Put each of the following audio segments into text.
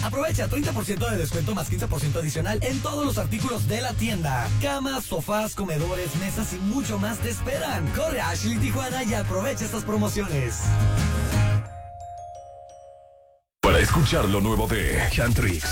Aprovecha 30% de descuento más 15% adicional en todos los artículos de la tienda. Camas, sofás, comedores, mesas y mucho más te esperan. Corre a Ashley Tijuana y aprovecha estas promociones. Para escuchar lo nuevo de Chantrix,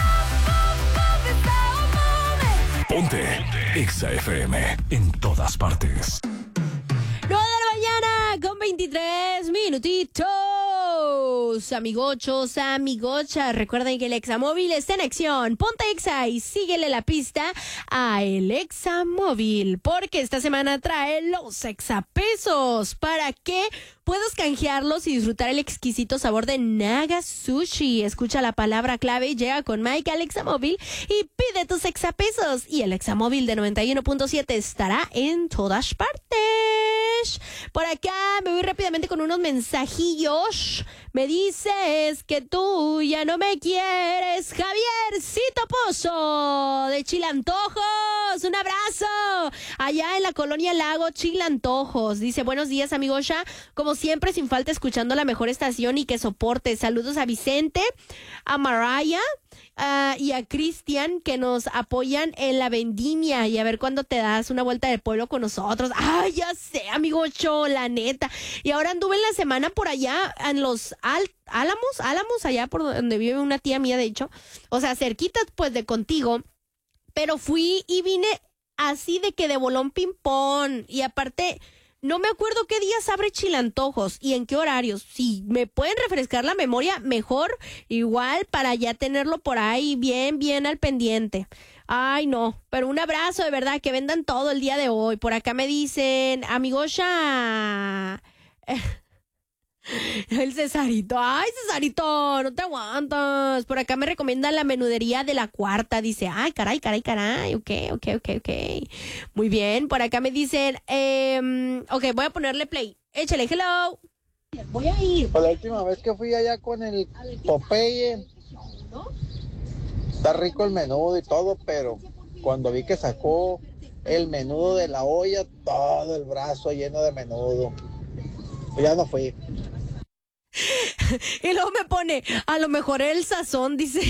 ponte Exa FM en todas partes. 9 de la mañana con 23 minutitos. Amigochos, amigochas, recuerden que el Examóvil está en acción. Ponte Exa y síguele la pista a el Examóvil, porque esta semana trae los Exapesos para que puedas canjearlos y disfrutar el exquisito sabor de Naga Sushi. Escucha la palabra clave y llega con Mike al Examóvil y pide tus Exapesos. Y el Examóvil de 91.7 estará en todas partes. Por acá me voy rápidamente con unos mensajillos. Me dices que tú ya no me quieres. Javiercito Pozo de Chilantojos. Un abrazo. Allá en la colonia Lago Chilantojos. Dice, buenos días, amigo ya. Como siempre, sin falta, escuchando la mejor estación y que soporte. Saludos a Vicente, a Mariah y a Cristian, que nos apoyan en la vendimia. Y a ver cuándo te das una vuelta de pueblo con nosotros. Ay, ya sé, amigo Cho, la neta. Y ahora anduve en la semana por allá en los Álamos, allá por donde vive una tía mía, de hecho. O sea, cerquita pues de contigo. Pero fui y vine así de que de bolón ping-pong. Y aparte, no me acuerdo qué días abre Chilantojos y en qué horarios. Si me pueden refrescar la memoria, mejor. Igual para ya tenerlo por ahí bien al pendiente. Ay, no. Pero un abrazo, de verdad, que vendan todo el día de hoy. Por acá me dicen, amigosha... El Cesarito, ay Cesarito, no te aguantas. Por acá me recomiendan la menudería de la Cuarta. Dice, ay, caray, ok. Muy bien, por acá me dicen, ok, voy a ponerle play. Échale, hello. Voy a ir. Pues la última vez que fui allá con el Popeye, está rico el menudo y todo, pero cuando vi que sacó el menudo de la olla, todo el brazo lleno de menudo, pues ya no fui. Y luego me pone, a lo mejor el sazón, dice.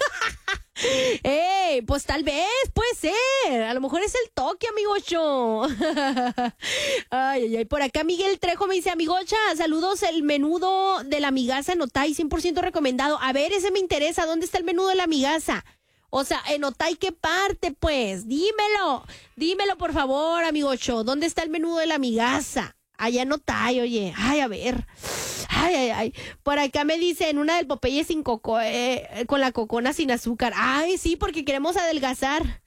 Pues tal vez, puede ser. A lo mejor es el toque, amigocho. Ay, por acá Miguel Trejo me dice, amigocha, saludos, el menudo de la migaza en Otay, 100% recomendado. A ver, ese me interesa, ¿dónde está el menudo de la migaza? O sea, en Otay, ¿qué parte, pues? Dímelo, por favor, amigocho, ¿dónde está el menudo de la migaza? Allá en Otay, oye, ay, a ver. Ay. Por acá me dicen una del Popeye sin coco, con la cocona sin azúcar. Ay, sí, porque queremos adelgazar.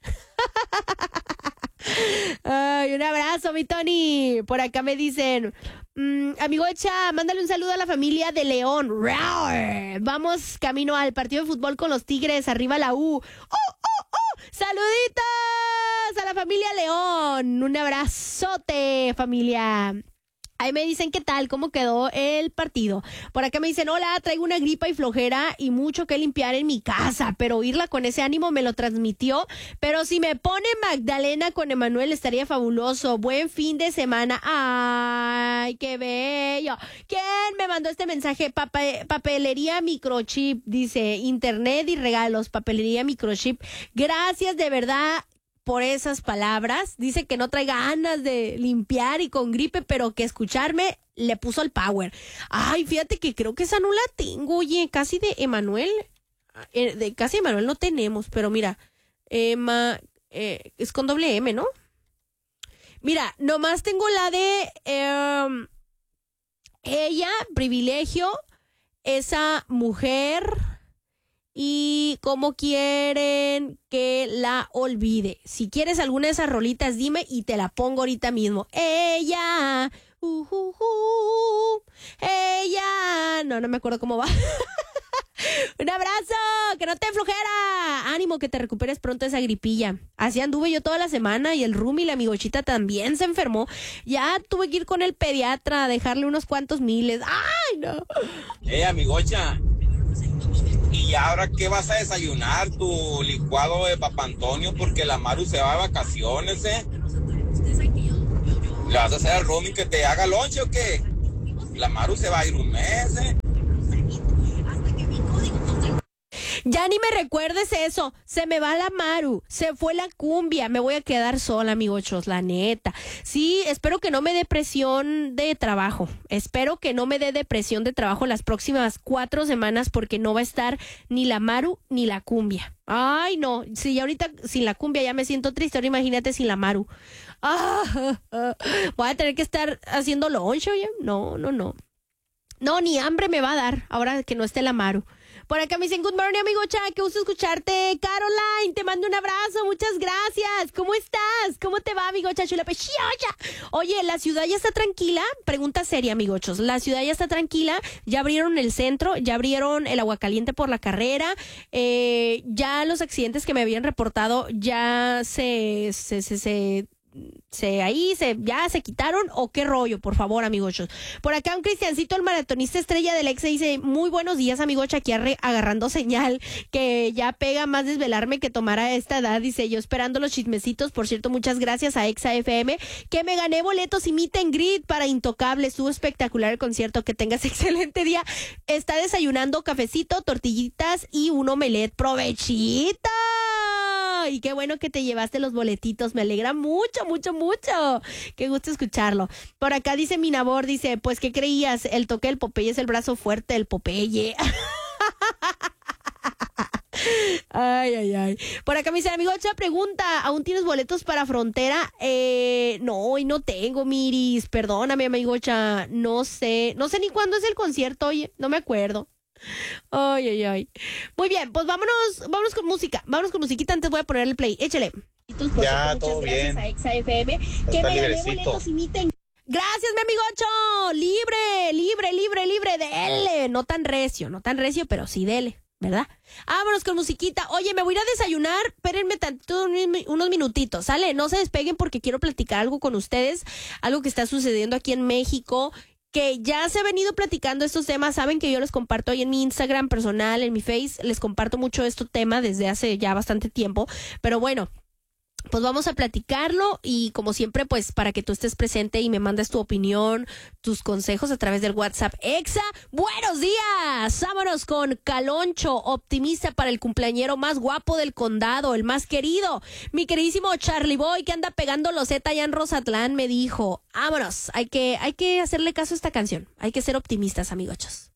Ay, un abrazo, mi Tony. Por acá me dicen, amigocha, mándale un saludo a la familia de León. ¡Rawr! Vamos camino al partido de fútbol con los Tigres, arriba la U. ¡Oh! ¡Saluditos a la familia León! Un abrazote, familia. Ahí me dicen qué tal, cómo quedó el partido. Por acá me dicen, hola, traigo una gripa y flojera y mucho que limpiar en mi casa, pero oírla con ese ánimo me lo transmitió. Pero si me pone Magdalena con Emanuel estaría fabuloso. Buen fin de semana. Ay, qué bello. ¿Quién me mandó este mensaje? Papelería Microchip, dice, internet y regalos, papelería Microchip. Gracias de verdad por esas palabras. Dice que no trae ganas de limpiar y con gripe, pero que escucharme le puso el power. Ay, fíjate que creo que esa no la tengo, oye, casi de Emanuel. De casi Emanuel no tenemos, pero mira, es con doble M, ¿no? Mira, nomás tengo la de ella, privilegio, esa mujer y cómo quieren que la olvide. Si quieres alguna de esas rolitas, dime y te la pongo ahorita mismo. Ella, ella, no me acuerdo cómo va. Un abrazo, que no te flojera. Ánimo, que te recuperes pronto esa gripilla. Así anduve yo toda la semana y el Rumi, la amigochita, también se enfermó. Ya tuve que ir con el pediatra a dejarle unos cuantos miles. ¡Ay, no! Amigocha, ¿y ahora qué vas a desayunar? Tu licuado de Papa Antonio, porque la Maru se va de vacaciones, ¿eh? ¿Le vas a hacer al Rumi que te haga lonche o qué? La Maru se va a ir un mes, ¿eh? Ya ni me recuerdes eso. Se me va la Maru, se fue la cumbia. Me voy a quedar sola, amigochos, la neta. Sí, espero que no me dé presión de trabajo. Espero que no me dé depresión de trabajo las próximas 4 semanas porque no va a estar ni la Maru ni la cumbia. Ay, no. Si ahorita sin la cumbia ya me siento triste, ahora imagínate sin la Maru. Voy a tener que estar haciendo lonche, oye. No. No, ni hambre me va a dar ahora que no esté la Maru. Por acá me dicen, good morning, amigocha, qué gusto escucharte. Caroline, te mando un abrazo, muchas gracias. ¿Cómo estás? ¿Cómo te va, amigocha chula? Oye, ¿la ciudad ya está tranquila? Pregunta seria, amigochos. ¿La ciudad ya está tranquila? ¿Ya abrieron el centro? ¿Ya abrieron el agua caliente por la carrera? ¿Ya los accidentes que me habían reportado ya ya se quitaron o qué rollo, por favor, amigochos? Por acá un Cristiancito, el maratonista estrella del Exa, dice, muy buenos días, amigocha, aquí agarrando señal, que ya pega más desvelarme que tomar a esta edad, dice, yo esperando los chismecitos. Por cierto, muchas gracias a Exa FM, que me gané boletos y meet and greet para Intocable, estuvo espectacular el concierto, que tengas excelente día. Está desayunando cafecito, tortillitas y un omelet, ¡provechito! Y qué bueno que te llevaste los boletitos, me alegra mucho. Qué gusto escucharlo. Por acá dice Minabor, dice, pues ¿qué creías? El toque del Popeye es el brazo fuerte del Popeye. Ay. Por acá me dice, amigocha, pregunta, ¿aún tienes boletos para Frontera? No, hoy no tengo, Miris, perdóname, amigocha, no sé ni cuándo es el concierto, oye, no me acuerdo. Ay. Muy bien, pues vámonos con música. Vámonos con musiquita, antes voy a poner el play. Échale. Ya, todo bien. A Exa FM, que Está me gané librecito. boletos y meet. Gracias, mi amigocho. Libre. Dele. No tan recio, pero sí dele, ¿verdad? Vámonos con musiquita. Oye, me voy a ir a desayunar. Espérenme tantito, unos minutitos, ¿sale? No se despeguen porque quiero platicar algo con ustedes. Algo que está sucediendo aquí en México, que ya se ha venido platicando estos temas. Saben que yo les comparto ahí en mi Instagram personal, en mi Face, les comparto mucho este tema desde hace ya bastante tiempo. Pero bueno, pues vamos a platicarlo y como siempre, pues para que tú estés presente y me mandes tu opinión, tus consejos a través del WhatsApp Exa. ¡Buenos días! Vámonos con Caloncho, optimista para el cumpleañero más guapo del condado, el más querido. Mi queridísimo Charlie Boy, que anda pegando loseta allá en Rosatlán, me dijo, vámonos, hay que hacerle caso a esta canción. Hay que ser optimistas, amigochos.